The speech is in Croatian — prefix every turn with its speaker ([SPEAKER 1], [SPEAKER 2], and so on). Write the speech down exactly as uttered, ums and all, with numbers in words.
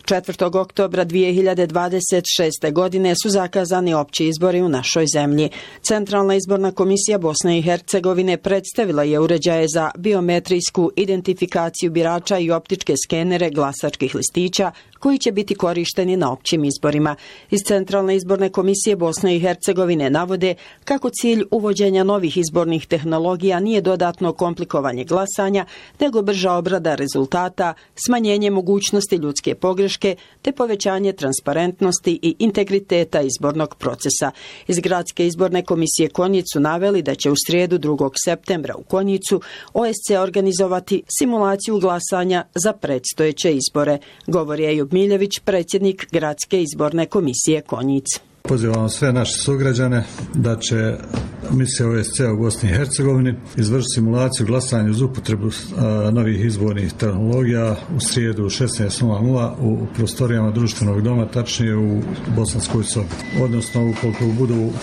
[SPEAKER 1] četvrtog oktobra dvije hiljade dvadeset šeste. godine su zakazani opći izbori u našoj zemlji. Centralna izborna komisija Bosne i Hercegovine predstavila je uređaje za biometrijsku identifikaciju birača i optičke skenere glasačkih listića koji će biti korišteni na općim izborima. Iz Centralne izborne komisije Bosne i Hercegovine navode kako cilj uvođenja novih izbornih tehnologija nije dodatno komplikovanje glasanja, nego brža obrada rezultata, smanjenje mogućnosti ljudske pogreške te povećanje transparentnosti i integriteta izbornog procesa. Iz Gradske izborne komisije Konjic su naveli da će u srijedu drugog septembra u Konjicu O S C organizovati simulaciju glasanja za predstojeće izbore. Govori Ejub Miljević, predsjednik Gradske izborne komisije Konjic.
[SPEAKER 2] Pozivamo sve naše sugrađane da će misija O S C u Bosni i Hercegovini izvršiti simulaciju glasanja uz upotrebu a, novih izbornih tehnologija u srijedu u šesnaest nula nula u prostorijama društvenog doma, tačnije u Bosanskoj sobi. Odnosno, ukoliko budu